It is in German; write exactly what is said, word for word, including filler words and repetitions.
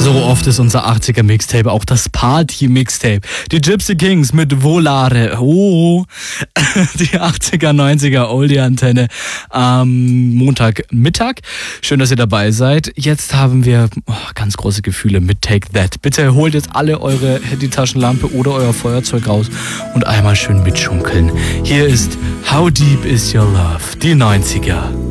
So oft ist unser achtziger Mixtape auch das Party-Mixtape. Die Gypsy Kings mit Volare. Oh, die achtziger, neunziger Oldie-Antenne am Montagmittag. Schön, dass ihr dabei seid. Jetzt haben wir oh, ganz große Gefühle mit Take That. Bitte holt jetzt alle eure Handy-Taschenlampe oder euer Feuerzeug raus und einmal schön mitschunkeln. Hier ist How Deep Is Your Love, die neunziger.